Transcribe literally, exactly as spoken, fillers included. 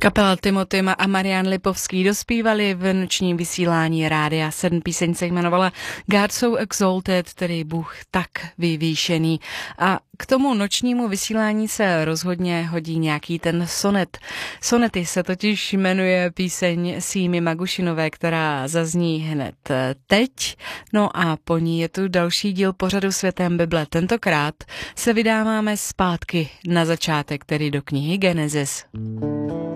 Kapela Timothy a Marian Lipovský dospívali v nočním vysílání Rádia sedm. Píseň se jmenovala God So Exalted, tedy Bůh tak vyvýšený. A k tomu nočnímu vysílání se rozhodně hodí nějaký ten sonet. Sonety se totiž jmenuje píseň Símy Magušinové, která zazní hned teď. No a po ní je tu další díl pořadu Světem Bible. Tentokrát se vydáváme zpátky na začátek, tedy do knihy Genesis.